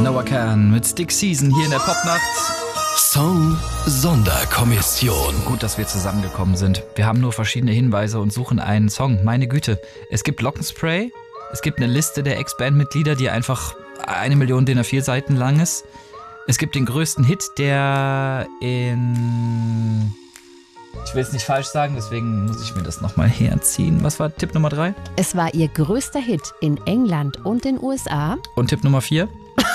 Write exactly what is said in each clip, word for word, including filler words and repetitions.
Noah Kahan mit Stick Season hier in der Popnacht. Song Sonderkommission. Gut, dass wir zusammengekommen sind. Wir haben nur verschiedene Hinweise und suchen einen Song. Meine Güte. Es gibt Lockenspray. Es gibt eine Liste der Ex-Bandmitglieder, die einfach eine Million D I N A vier Seiten lang ist. Es gibt den größten Hit, der in... Ich will es nicht falsch sagen, deswegen muss ich mir das nochmal herziehen. Was war Tipp Nummer drei? Es war ihr größter Hit in England und den U S A. Und Tipp Nummer vier?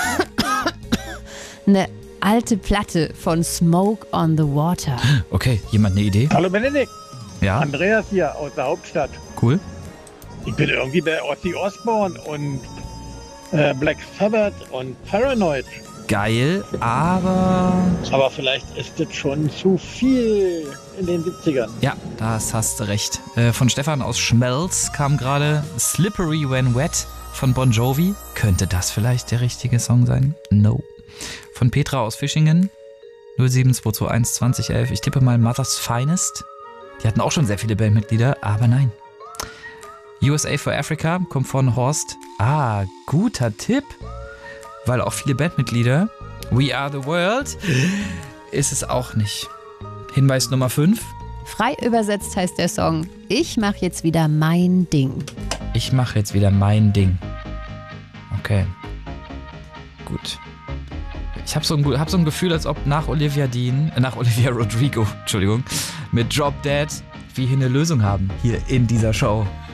Eine alte Platte von Smoke on the Water. Okay, jemand eine Idee? Hallo Benedikt, Ja, Andreas hier aus der Hauptstadt. cool. Ich bin irgendwie bei Ozzy Osbourne und äh, Black Sabbath und Paranoid. Geil, aber... Aber vielleicht ist das schon zu viel in den siebzigern. Ja, das hast du recht. Äh, von Stefan aus Schmelz kam gerade Slippery When Wet von Bon Jovi. Könnte das vielleicht der richtige Song sein? No. Von Petra aus Fischingen null sieben zwei zwei eins zwanzig elf. Ich tippe mal Mother's Finest. Die hatten auch schon sehr viele Bandmitglieder, aber nein. U S A for Africa kommt von Horst. Ah, guter Tipp. Weil auch viele Bandmitglieder. We Are the World ist es auch nicht. Hinweis Nummer fünf. Frei übersetzt heißt der Song Ich mach jetzt wieder mein Ding. Ich mache jetzt wieder mein Ding. Okay. Gut. Ich habe so, ein, hab so ein Gefühl, als ob nach Olivia Dean, äh, nach Olivia Rodrigo, Entschuldigung, mit Drop Dead wir hier eine Lösung haben. Hier in dieser Show.